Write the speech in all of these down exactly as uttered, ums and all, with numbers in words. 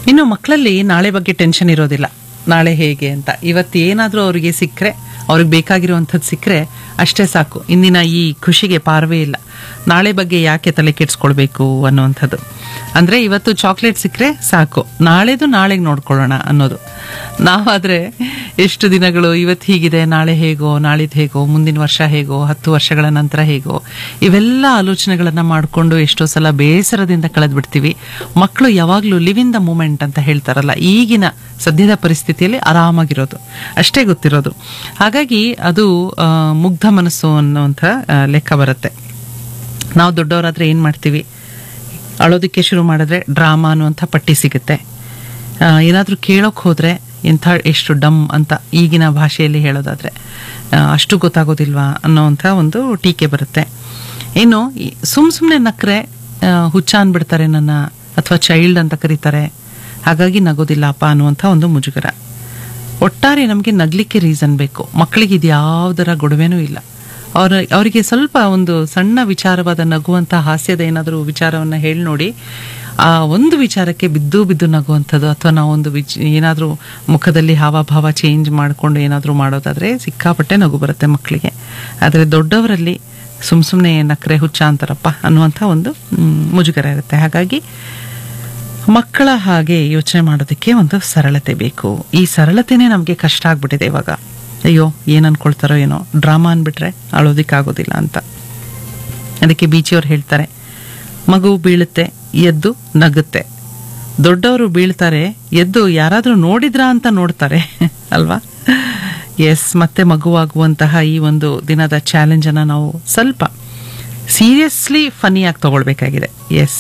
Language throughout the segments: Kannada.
ಇನ್ನು ಮಕ್ಕಳಲ್ಲಿ ನಾಳೆ ಬಗ್ಗೆ ಟೆನ್ಷನ್ ಇರೋದಿಲ್ಲ. ನಾಳೆ ಹೇಗೆ ಅಂತ ಇವತ್ತು ಏನಾದರೂ ಅವರಿಗೆ ಸಿಕ್ಕರೆ, ಅವ್ರಿಗೆ ಬೇಕಾಗಿರುವಂಥದ್ದು ಸಿಕ್ಕರೆ ಅಷ್ಟೇ ಸಾಕು. ಇಂದಿನ ಈ ಖುಷಿಗೆ ಪಾರವೇ ಇಲ್ಲ. ನಾಳೆ ಬಗ್ಗೆ ಯಾಕೆ ತಲೆ ಕೆಡಿಸ್ಕೊಳ್ಬೇಕು ಅನ್ನೋವಂಥದ್ದು. ಅಂದರೆ ಇವತ್ತು ಚಾಕ್ಲೇಟ್ ಸಿಕ್ಕರೆ ಸಾಕು, ನಾಳೆದು ನಾಳೆಗೆ ನೋಡ್ಕೊಳ್ಳೋಣ ಅನ್ನೋದು. ನಾವಾದರೆ ಎಷ್ಟು ದಿನಗಳು ಇವತ್ತು ಹೀಗಿದೆ, ನಾಳೆ ಹೇಗೋ, ನಾಳಿದ್ದು ಹೇಗೋ, ಮುಂದಿನ ವರ್ಷ ಹೇಗೋ, ಹತ್ತು ವರ್ಷಗಳ ನಂತರ ಹೇಗೋ, ಇವೆಲ್ಲ ಆಲೋಚನೆಗಳನ್ನು ಮಾಡಿಕೊಂಡು ಎಷ್ಟೋ ಸಲ ಬೇಸರದಿಂದ ಕಳೆದ್ಬಿಡ್ತೀವಿ. ಮಕ್ಕಳು ಯಾವಾಗಲೂ ಲಿವ್ ಇನ್ ದ ಮೂಮೆಂಟ್ ಅಂತ ಹೇಳ್ತಾರಲ್ಲ, ಈಗಿನ ಸದ್ಯದ ಪರಿಸ್ಥಿತಿಯಲ್ಲಿ ಆರಾಮಾಗಿರೋದು ಅಷ್ಟೇ ಗೊತ್ತಿರೋದು. ಹಾಗಾಗಿ ಅದು ಮುಗ್ಧ ಮನಸ್ಸು ಅನ್ನುವಂಥ ಲೆಕ್ಕ ಬರುತ್ತೆ. ನಾವು ದೊಡ್ಡವರಾದರೆ ಏನು ಮಾಡ್ತೀವಿ, ಅಳೋದಕ್ಕೆ ಶುರು ಮಾಡಿದ್ರೆ ಡ್ರಾಮಾ ಅನ್ನುವಂಥ ಪಟ್ಟಿ ಸಿಗುತ್ತೆ. ಏನಾದರೂ ಕೇಳೋಕೆ ಹೋದರೆ ಎಂಥ ಎಷ್ಟು ಡಮ್ ಅಂತ ಈಗಿನ ಭಾಷೆಯಲ್ಲಿ ಹೇಳೋದಾದರೆ, ಅಷ್ಟು ಗೊತ್ತಾಗೋದಿಲ್ವಾ ಅನ್ನೋವಂಥ ಒಂದು ಟೀಕೆ ಬರುತ್ತೆ. ಇನ್ನು ಸುಮ್ಮ ಸುಮ್ಮನೆ ನಕ್ಕರೆ ಹುಚ್ಚ ಅಂದ್ಬಿಡ್ತಾರೆ ನನ್ನ, ಅಥವಾ ಚೈಲ್ಡ್ ಅಂತ ಕರೀತಾರೆ, ಹಾಗಾಗಿ ನಗೋದಿಲ್ಲಪ್ಪ ಅನ್ನುವಂಥ ಒಂದು ಮುಜುಗರ. ಒಟ್ಟಾರೆ ನಮಗೆ ನಗಲಿಕ್ಕೆ ರೀಸನ್ ಬೇಕು. ಮಕ್ಕಳಿಗೆ ಇದು ಯಾವುದರ ಗೊಡವೆನೂ ಇಲ್ಲ. ಅವ್ರ ಅವರಿಗೆ ಸ್ವಲ್ಪ ಒಂದು ಸಣ್ಣ ವಿಚಾರವಾದ ನಗುವಂಥ ಹಾಸ್ಯದ ಏನಾದರೂ ವಿಚಾರವನ್ನು ಹೇಳಿ ನೋಡಿ, ಆ ಒಂದು ವಿಚಾರಕ್ಕೆ ಬಿದ್ದು ಬಿದ್ದು ನಗುವಂಥದ್ದು, ಅಥವಾ ನಾವೊಂದು ವಿಚ್ ಏನಾದರೂ ಮುಖದಲ್ಲಿ ಹಾವಭಾವ ಚೇಂಜ್ ಮಾಡಿಕೊಂಡು ಏನಾದರೂ ಮಾಡೋದಾದರೆ ಸಿಕ್ಕಾಪಟ್ಟೆ ನಗು ಬರುತ್ತೆ ಮಕ್ಕಳಿಗೆ. ಆದರೆ ದೊಡ್ಡವರಲ್ಲಿ ಸುಮ್ಮ ಸುಮ್ಮನೆ ನಕ್ಕರೆ ಹುಚ್ಚ ಅಂತಾರಪ್ಪ ಅನ್ನುವಂಥ ಒಂದು ಮುಜುಗರ ಇರುತ್ತೆ. ಹಾಗಾಗಿ ಮಕ್ಕಳ ಹಾಗೆ ಯೋಚನೆ ಮಾಡೋದಕ್ಕೆ ಒಂದು ಸರಳತೆ ಬೇಕು. ಈ ಸರಳತೆನೇ ನಮಗೆ ಕಷ್ಟ ಆಗ್ಬಿಟ್ಟಿದೆ ಇವಾಗ. ಅಯ್ಯೋ ಏನು ಅನ್ಕೊಳ್ತಾರೋ ಏನೋ, ಡ್ರಾಮಾ ಅಂದ್ಬಿಟ್ರೆ ಅಳೋದಿಕ್ಕಾಗೋದಿಲ್ಲ ಅಂತ. ಅದಕ್ಕೆ ಬೀಚಿಯವ್ರು ಹೇಳ್ತಾರೆ, ಮಗು ಬೀಳುತ್ತೆ ಎದ್ದು ನಗುತ್ತೆ, ದೊಡ್ಡವರು ಬೀಳ್ತಾರೆ ಎದ್ದು ಯಾರಾದರೂ ನೋಡಿದ್ರಾ ಅಂತ ನೋಡ್ತಾರೆ ಅಲ್ವಾ. ಎಸ್, ಮತ್ತೆ ಮಗುವಾಗುವಂತಹ ಈ ಒಂದು ದಿನದ ಚಾಲೆಂಜನ್ನು ನಾವು ಸ್ವಲ್ಪ ಸೀರಿಯಸ್ಲಿ ಫನ್ನಿಯಾಗಿ ತಗೊಳ್ಬೇಕಾಗಿದೆ. ಎಸ್,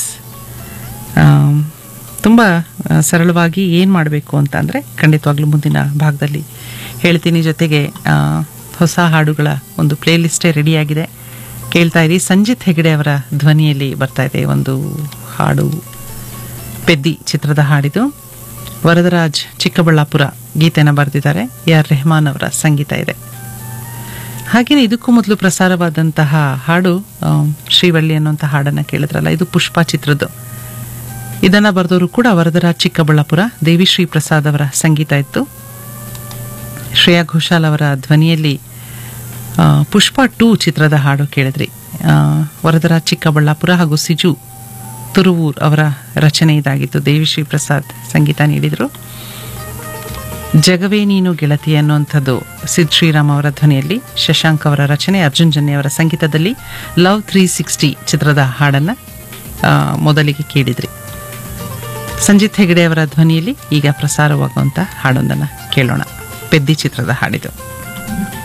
ತುಂಬ ಸರಳವಾಗಿ ಏನು ಮಾಡಬೇಕು ಅಂತ ಅಂದರೆ ಖಂಡಿತವಾಗ್ಲೂ ಮುಂದಿನ ಭಾಗದಲ್ಲಿ ಹೇಳ್ತೀನಿ. ಜೊತೆಗೆ ಹೊಸ ಹಾಡುಗಳ ಒಂದು ಪ್ಲೇ ಲಿಸ್ಟೇ ರೆಡಿಯಾಗಿದೆ, ಕೇಳ್ತಾ ಇರಿ. ಸಂಜಿತ್ ಹೆಗಡೆ ಅವರ ಧ್ವನಿಯಲ್ಲಿ ಬರ್ತಾ ಇದೆ ಒಂದು ಹಾಡು, ಪೆದ್ದಿ ಚಿತ್ರದ ಹಾಡಿದು. ವರದರಾಜ್ ಚಿಕ್ಕಬಳ್ಳಾಪುರ ಗೀತೆನ ಬರೆದಿದ್ದಾರೆ, ಎ ಆರ್ ರೆಹಮಾನ್ ಅವರ ಸಂಗೀತ ಇದೆ. ಹಾಗೆಯೇ ಇದಕ್ಕೂ ಮೊದಲು ಪ್ರಸಾರವಾದಂತಹ ಹಾಡು ಶ್ರೀವಳ್ಳಿ ಅನ್ನುವಂಥ ಹಾಡನ್ನು ಕೇಳಿದ್ರಲ್ಲ, ಇದು ಪುಷ್ಪ ಚಿತ್ರದ್ದು. ಇದನ್ನು ಬರೆದವರು ಕೂಡ ವರದರಾಜ್ ಚಿಕ್ಕಬಳ್ಳಾಪುರ, ದೇವಿಶ್ರೀ ಪ್ರಸಾದ್ ಅವರ ಸಂಗೀತ ಇತ್ತು. ಶ್ರೇಯಾ ಘೋಷಾಲ್ ಅವರ ಧ್ವನಿಯಲ್ಲಿ ಪುಷ್ಪ ಟೂ ಚಿತ್ರದ ಹಾಡು ಕೇಳಿದ್ರಿ. ವರದರಾಜ್ ಚಿಕ್ಕಬಳ್ಳಾಪುರ ಹಾಗೂ ಸಿಜು ತುರುವೂರ್ ಅವರ ರಚನೆ ಇದಾಗಿತ್ತು. ದೇವಿಶ್ರೀ ಪ್ರಸಾದ್ ಸಂಗೀತ ನೀಡಿದರು. ಜಗವೇ ನೀನು ಗೆಳತಿ ಅನ್ನುವಂಥದ್ದು ಸಿದ್ ಶ್ರೀರಾಮ್ ಅವರ ಧ್ವನಿಯಲ್ಲಿ, ಶಶಾಂಕ್ ಅವರ ರಚನೆ, ಅರ್ಜುನ್ ಜನ್ಯ ಅವರ ಸಂಗೀತದಲ್ಲಿ ಲವ್ ತ್ರೀ ಸಿಕ್ಸ್ಟಿ ಚಿತ್ರದ ಹಾಡನ್ನು ಮೊದಲಿಗೆ ಕೇಳಿದ್ರಿ. ಸಂಜಿತ್ ಹೆಗಡೆ ಅವರ ಧ್ವನಿಯಲ್ಲಿ ಈಗ ಪ್ರಸಾರವಾಗುವಂಥ ಹಾಡೊಂದನ್ನು ಕೇಳೋಣ. ಪೆದ್ದಿ ಚಿತ್ರದ ಹಾಡಿದು.